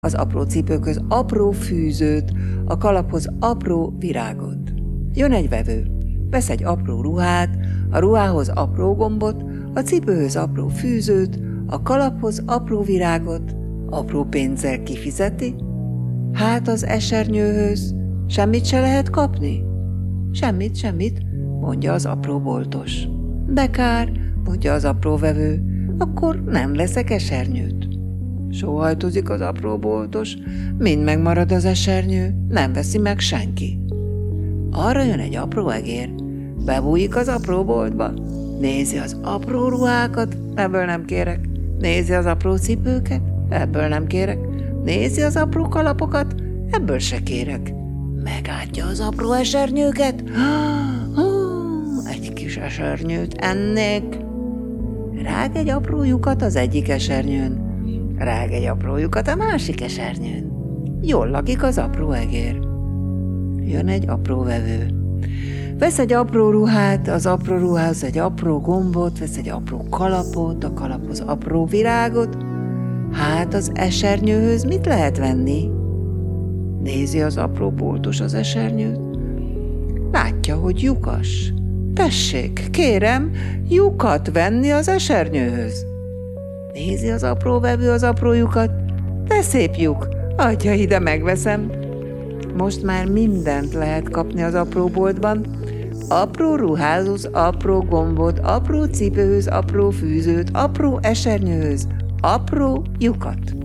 az apró cipőkhöz apró fűzőt, a kalaphoz apró virágot. Jön egy vevő, vesz egy apró ruhát, a ruhához apró gombot, a cipőhöz apró fűzőt, a kalaphoz apró virágot, apró pénzzel kifizeti. Hát az esernyőhöz semmit se lehet kapni? Semmit, mondja az apró boltos. De kár, mondja az apró vevő, akkor nem veszek esernyőt. Sóhajtozik az apró boltos, mind megmarad az esernyő, nem veszi meg senki. Arra jön egy apró egér, bebújik az apró boltba, nézi az apró ruhákat, ebből nem kérek, nézi az apró cipőket, ebből nem kérek, nézi az apró kalapokat, ebből se kérek. Megállja az apró esernyőket, egy kis esernyőt ennék. Rág egy apró lyukat az egyik esernyőn, rág egy apró lyukat a másik esernyőn. Jól lakik az apró egér. Jön egy apró vevő. Vesz egy apró ruhát, az apró ruhához egy apró gombot, vesz egy apró kalapot, a kalaphoz apró virágot. Hát az esernyőhöz mit lehet venni? Nézi az apró boltos az esernyőt. Látja, hogy lyukas. Tessék, kérem, lyukat venni az esernyőhöz. Nézi az apró vevő az apró lyukat. De szép lyuk, adja ide, megveszem. Most már mindent lehet kapni az apró boltban. Apró ruhához, apró gombot, apró cipőhöz, apró fűzőt, apró esernyőhöz, apró lyukat.